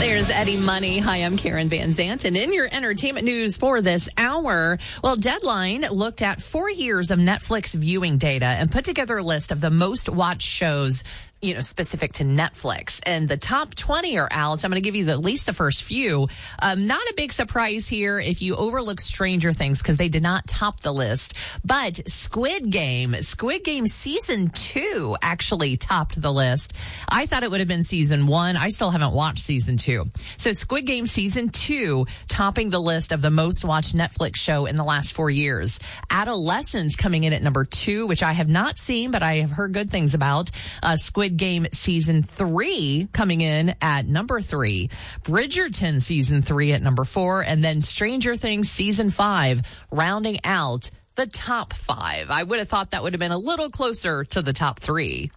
There's Eddie Money. Hi, I'm Karen Van Zant. And in your entertainment news for this hour, well, Deadline looked at 4 years of Netflix viewing data and put together a list of the most watched shows, specific to Netflix. And the top 20 are out. So I'm going to give you at least the first few. Not a big surprise here if you overlook Stranger Things because they did not top the list. But Squid Game season 2 actually topped the list. I thought it would have been season 1. I still haven't watched season 2. So Squid Game season 2 topping the list of the most watched Netflix show in the last 4 years. Adolescence coming in at number 2, which I have not seen, but I have heard good things about. Squid Game season 3 coming in at number 3. Bridgerton season 3 at number 4. And then Stranger Things season 5 rounding out the top 5. I would have thought that would have been a little closer to the top 3.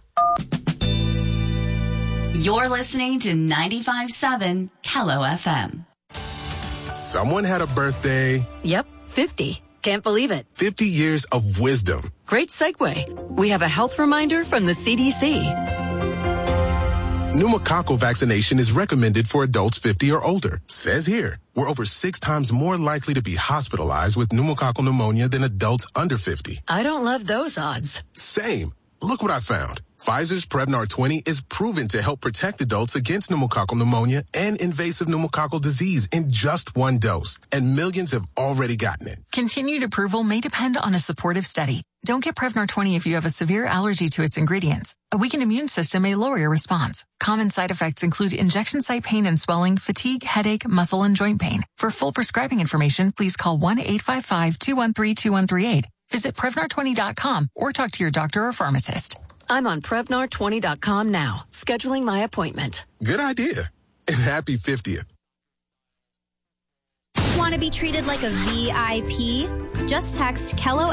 You're listening to 95.7 Kello FM. Someone had a birthday. Yep, 50. Can't believe it. 50 years of wisdom. Great segue. We have a health reminder from the CDC. Pneumococcal vaccination is recommended for adults 50 or older. Says here, we're over 6 times more likely to be hospitalized with pneumococcal pneumonia than adults under 50. I don't love those odds. Same. Look what I found. Pfizer's Prevnar 20 is proven to help protect adults against pneumococcal pneumonia and invasive pneumococcal disease in just 1 dose. And millions have already gotten it. Continued approval may depend on a supportive study. Don't get Prevnar 20 if you have a severe allergy to its ingredients. A weakened immune system may lower your response. Common side effects include injection site pain and swelling, fatigue, headache, muscle, and joint pain. For full prescribing information, please call 1-855-213-2138. Visit Prevnar20.com or talk to your doctor or pharmacist. I'm on Prevnar20.com now, scheduling my appointment. Good idea. And happy 50th. Want to be treated like a VIP? Just text Kello